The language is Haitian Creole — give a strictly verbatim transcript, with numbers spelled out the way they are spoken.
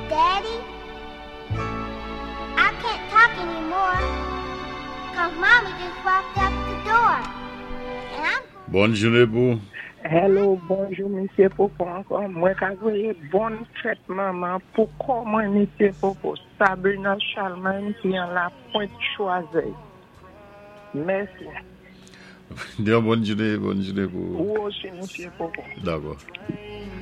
Daddy, I can't talk anymore, cause Mommy just walked out the door. And I'm... Bonne journée pour. Hello, bonjour, monsieur Popo. Encore, moi, quand vous avez bonne fête, maman, pour comment, monsieur Popo, Sabrina Charlemagne qui est en la pointe choisie. Merci. Dis bonne journée, bonne journée pour. Vous aussi, monsieur Popo. D'accord.